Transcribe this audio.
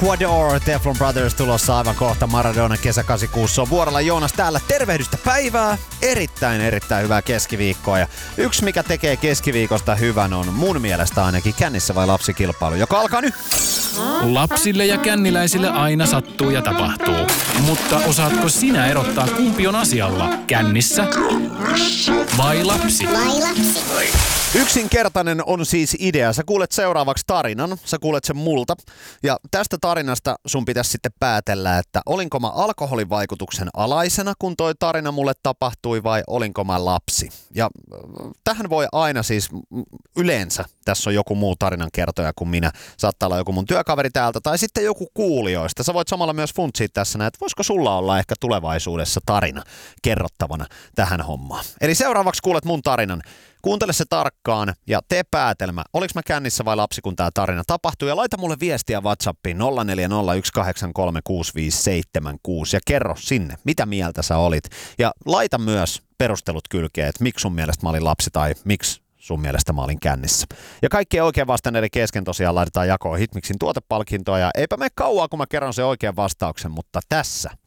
Ecuador, Teflon Brothers tulossa aivan kohta. Maradona kesä 86 on vuorolla. Joonas täällä. Tervehdystä päivää. Erittäin hyvää keskiviikkoa. Ja yksi mikä tekee keskiviikosta hyvän on mun mielestä ainakin kännissä vai lapsikilpailu, joka alkaa nyt. Lapsille ja känniläisille aina sattuu ja tapahtuu. Mutta osaatko sinä erottaa kumpi on asialla? Kännissä vai lapsi? Yksinkertainen on siis idea. Sä kuulet seuraavaksi tarinan, sä kuulet sen multa. Ja tästä tarinasta sun pitäisi sitten päätellä, että olinko mä alkoholin vaikutuksen alaisena, kun toi tarina mulle tapahtui, vai olinko mä lapsi. Ja tähän voi aina siis yleensä, tässä on joku muu tarinankertoja kuin minä. Saattaa olla joku mun työkaveri täältä tai sitten joku kuulijoista. Sä voit samalla myös funtsia tässä näin, että voisiko sulla olla ehkä tulevaisuudessa tarina kerrottavana tähän hommaan. Eli seuraavaksi kuulet mun tarinan. Kuuntele se tarkkaan ja tee päätelmä, oliko mä kännissä vai lapsi, kun tää tarina tapahtui. Ja laita mulle viestiä WhatsAppiin 0401836576 ja kerro sinne, mitä mieltä sä olit. Ja laita myös perustelut kylkeen, että miksi sun mielestä mä olin lapsi tai miksi sun mielestä mä olin kännissä. Ja kaikkien oikein vastanneiden kesken tosiaan laitetaan jakoon Hitmixin tuotepalkintoa. Ja eipä mene kauaa, kun mä kerron sen oikean vastauksen, mutta tässä